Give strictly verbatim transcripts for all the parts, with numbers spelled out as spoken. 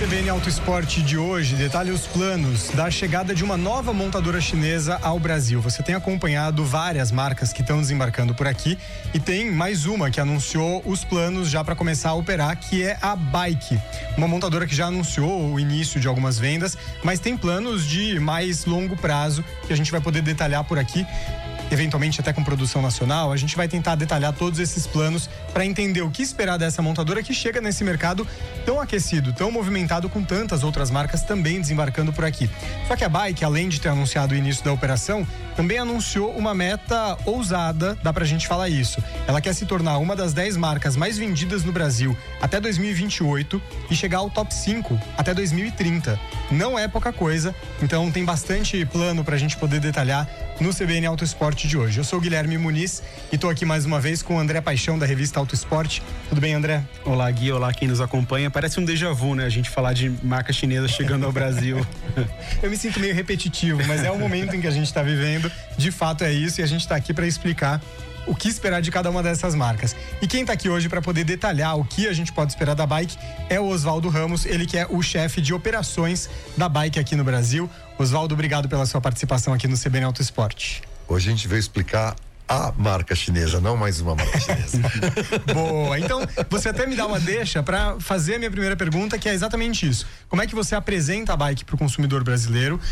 B N Auto Esporte de hoje detalha os planos da chegada de uma nova montadora chinesa ao Brasil. Você tem acompanhado várias marcas que estão desembarcando por aqui e tem mais uma que anunciou os planos já para começar a operar, que é a Bike. Uma montadora que já anunciou o início de algumas vendas, mas tem planos de mais longo prazo que a gente vai poder detalhar por aqui. Eventualmente até com produção nacional, a gente vai tentar detalhar todos esses planos para entender o que esperar dessa montadora que chega nesse mercado tão aquecido, tão movimentado, com tantas outras marcas também desembarcando por aqui. Só que a Bike, além de ter anunciado o início da operação, também anunciou uma meta ousada, dá pra gente falar isso. Ela quer se tornar uma das dez marcas mais vendidas no Brasil até dois mil e vinte e oito e chegar ao top cinco até dois mil e trinta. Não é pouca coisa, então tem bastante plano pra gente poder detalhar no C B N Auto Esporte de hoje. Eu sou o Guilherme Muniz e tô aqui mais uma vez com o André Paixão, da revista Auto Esporte. Tudo bem, André? Olá, Gui, olá quem nos acompanha. Parece um déjà vu, né? A gente falar de marca chinesa chegando ao Brasil. Eu me sinto meio repetitivo, mas é o momento em que a gente tá vivendo. De fato é isso, e a gente tá aqui para explicar o que esperar de cada uma dessas marcas. E quem tá aqui hoje para poder detalhar o que a gente pode esperar da Bike é o Oswaldo Ramos, ele que é o chefe de operações da Bike aqui no Brasil. Oswaldo, obrigado pela sua participação aqui no C B N Auto Esporte. Hoje a gente veio explicar a marca chinesa, não mais uma marca chinesa. Boa, então você até me dá uma deixa para fazer a minha primeira pergunta, que é exatamente isso. Como é que você apresenta a Bike para o consumidor brasileiro,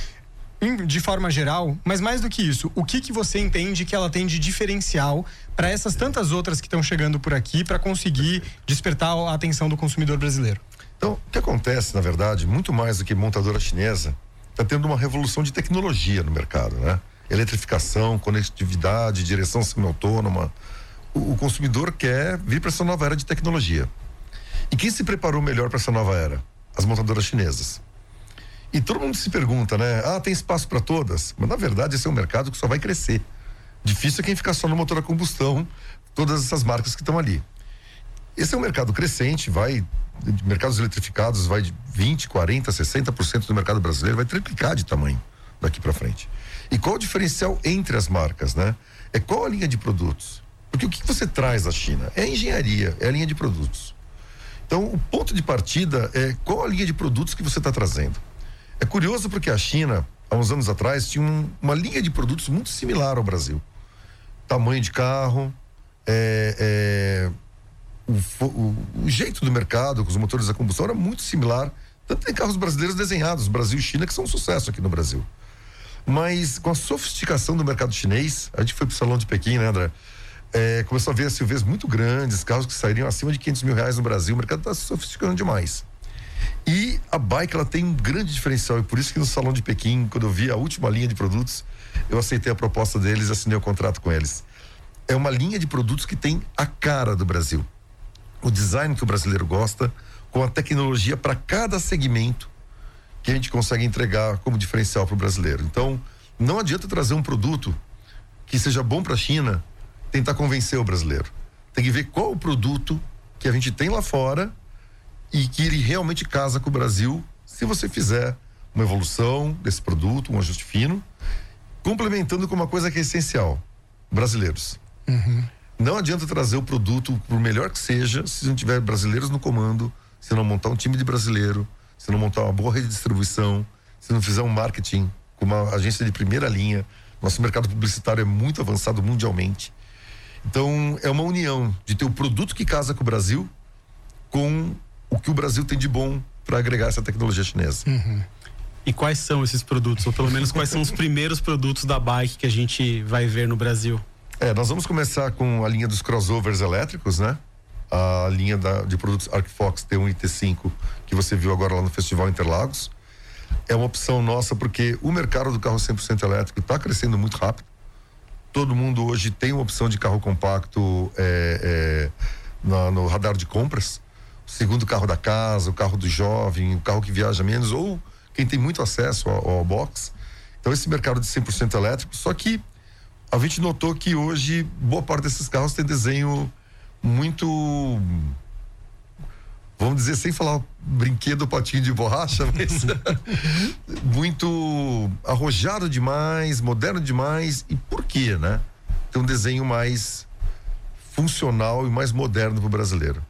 de forma geral, mas mais do que isso, o que que você entende que ela tem de diferencial para essas tantas outras que estão chegando por aqui para conseguir despertar a atenção do consumidor brasileiro? Então, o que acontece, na verdade, muito mais do que montadora chinesa, está tendo uma revolução de tecnologia no mercado, né? Eletrificação, conectividade, direção semi-autônoma. O, o consumidor quer vir para essa nova era de tecnologia. E quem se preparou melhor para essa nova era? As montadoras chinesas. E todo mundo se pergunta, né? Ah, tem espaço para todas? Mas na verdade esse é um mercado que só vai crescer. Difícil é quem ficar só no motor a combustão, todas essas marcas que estão ali. Esse é um mercado crescente, vai, de mercados eletrificados, vai de vinte, quarenta, sessenta por cento do mercado brasileiro, vai triplicar de tamanho daqui para frente. E qual o diferencial entre as marcas, né? É qual a linha de produtos? Porque o que você traz da China? É a engenharia, é a linha de produtos. Então, o ponto de partida é qual a linha de produtos que você está trazendo. É curioso porque a China, há uns anos atrás, tinha um, uma linha de produtos muito similar ao Brasil. Tamanho de carro, é, é, o, o, o jeito do mercado com os motores a combustão era muito similar. Tanto tem carros brasileiros desenhados, Brasil e China, que são um sucesso aqui no Brasil. Mas com a sofisticação do mercado chinês, a gente foi pro Salão de Pequim, né, André? É, começou a ver S U Vs muito grandes, carros que sairiam acima de quinhentos mil reais no Brasil. O mercado está se sofisticando demais. E a Bike, ela tem um grande diferencial, e por isso que no Salão de Pequim, quando eu vi a última linha de produtos, eu aceitei a proposta deles e assinei o contrato com eles. É uma linha de produtos que tem a cara do Brasil. O design que o brasileiro gosta, com a tecnologia para cada segmento que a gente consegue entregar como diferencial para o brasileiro. Então, não adianta trazer um produto que seja bom para a China, tentar convencer o brasileiro. Tem que ver qual o produto que a gente tem lá fora e que ele realmente casa com o Brasil, se você fizer uma evolução desse produto, um ajuste fino, complementando com uma coisa que é essencial: brasileiros. Uhum. Não adianta trazer o produto, por melhor que seja, se não tiver brasileiros no comando, se não montar um time de brasileiro, se não montar uma boa rede de distribuição, se não fizer um marketing com uma agência de primeira linha. Nosso mercado publicitário é muito avançado mundialmente. Então, é uma união de ter o produto que casa com o Brasil com o que o Brasil tem de bom para agregar essa tecnologia chinesa. Uhum. E quais são esses produtos? Ou pelo menos quais são os primeiros produtos da Bike que a gente vai ver no Brasil? É, nós vamos começar com a linha dos crossovers elétricos, né? A linha da, de produtos Arcfox T um e T cinco, que você viu agora lá no Festival Interlagos. É uma opção nossa porque o mercado do carro cem por cento elétrico está crescendo muito rápido. Todo mundo hoje tem uma opção de carro compacto é, é, na, no radar de compras. O segundo carro da casa, o carro do jovem, o carro que viaja menos, ou quem tem muito acesso ao, ao box. Então, esse mercado de cem por cento elétrico, só que a gente notou que hoje boa parte desses carros tem desenho muito, vamos dizer, sem falar brinquedo, patinho de borracha, mas muito arrojado demais, moderno demais. E por quê, né? Tem um desenho mais funcional e mais moderno para o brasileiro.